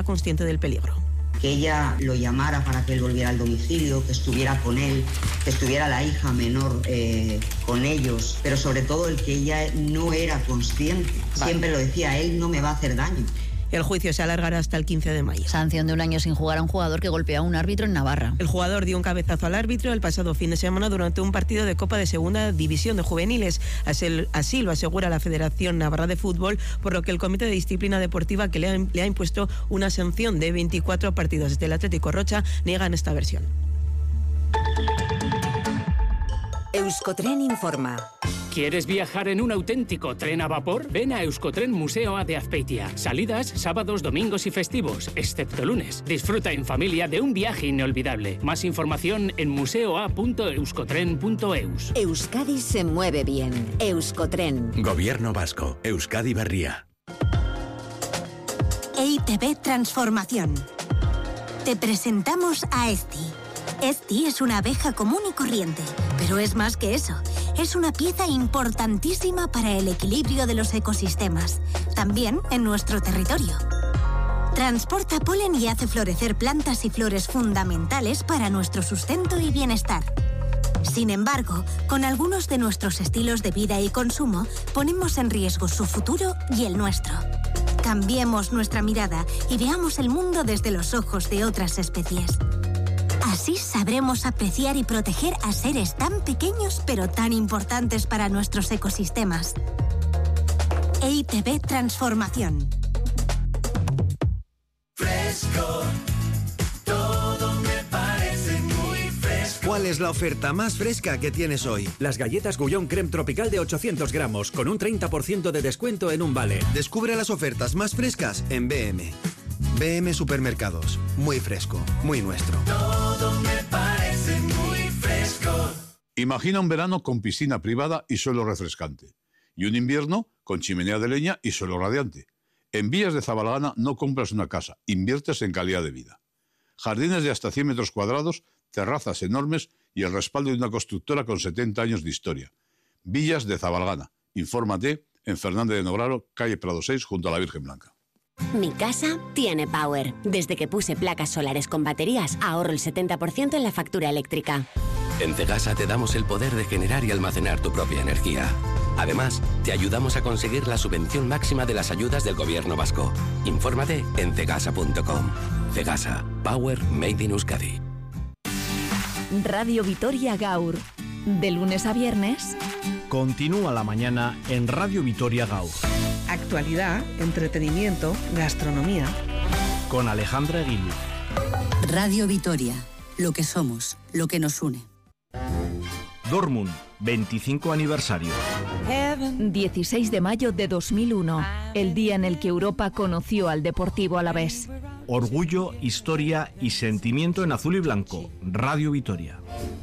era consciente del peligro. Que ella lo llamara para que él volviera al domicilio, que estuviera con él, que estuviera la hija menor con ellos, pero sobre todo el que ella no era consciente. Siempre lo decía, él no me va a hacer daño. El juicio se alargará hasta el 15 de mayo. Sanción de 1 año sin jugar a un jugador que golpeó a un árbitro en Navarra. El jugador dio un cabezazo al árbitro el pasado fin de semana durante un partido de Copa de Segunda División de Juveniles. Así lo asegura la Federación Navarra de Fútbol, por lo que el Comité de Disciplina Deportiva, que le ha impuesto una sanción de 24 partidos del Atlético Rocha, niegan esta versión. Euskotren informa. ¿Quieres viajar en un auténtico tren a vapor? Ven a Euskotren Museo A de Azpeitia. Salidas sábados, domingos y festivos, excepto lunes. Disfruta en familia de un viaje inolvidable. Más información en museoa.euskotren.eus. Euskadi se mueve bien. Euskotren. Gobierno Vasco. Euskadi Berria. EITB Transformación. Te presentamos a Esti. Esti es una abeja común y corriente, pero es más que eso. Es una pieza importantísima para el equilibrio de los ecosistemas, también en nuestro territorio. Transporta polen y hace florecer plantas y flores fundamentales para nuestro sustento y bienestar. Sin embargo, con algunos de nuestros estilos de vida y consumo, ponemos en riesgo su futuro y el nuestro. Cambiemos nuestra mirada y veamos el mundo desde los ojos de otras especies. Así sabremos apreciar y proteger a seres tan pequeños pero tan importantes para nuestros ecosistemas. EITB Transformación. Fresco, todo me parece muy fresco. ¿Cuál es la oferta más fresca que tienes hoy? Las galletas Gullón Creme Tropical de 800 gramos, con un 30% de descuento en un vale. Descubre las ofertas más frescas en BM. BM Supermercados. Muy fresco, muy nuestro. Todo me parece muy fresco. Imagina un verano con piscina privada y suelo refrescante. Y un invierno con chimenea de leña y suelo radiante. En Villas de Zabalgana no compras una casa, inviertes en calidad de vida. Jardines de hasta 100 metros cuadrados, terrazas enormes y el respaldo de una constructora con 70 años de historia. Villas de Zabalgana. Infórmate en Fernández de Nobraro, calle Prado 6, junto a la Virgen Blanca. Mi casa tiene Power. Desde que puse placas solares con baterías, ahorro el 70% en la factura eléctrica. En Cegasa te damos el poder de generar y almacenar tu propia energía. Además, te ayudamos a conseguir la subvención máxima de las ayudas del Gobierno vasco. Infórmate en cegasa.com. Cegasa. Power made in Euskadi. Radio Vitoria Gaur. De lunes a viernes. Continúa la mañana en Radio Vitoria Gaur. Actualidad, entretenimiento, gastronomía. Con Alejandra Aguilu. Radio Vitoria. Lo que somos, lo que nos une. Dortmund, 25 aniversario. 16 de mayo de 2001, el día en el que Europa conoció al Deportivo Alavés. Orgullo, historia y sentimiento en azul y blanco. Radio Vitoria.